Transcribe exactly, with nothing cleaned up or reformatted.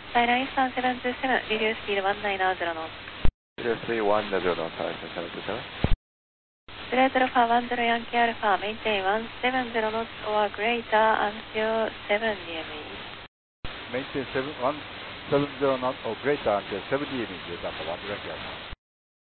Skyline Eastern seven two seven, reduce speed one nine zero knots. Reduce speed one nine zero knots, Horizon seven two seven. Juliet Alpha one zero Yankee Alpha, maintain one seven zero knots or greater until seven D M E. Maintain one seven zero knots or greater until seven D M E, Juliet Alpha one zero Yankee Alpha.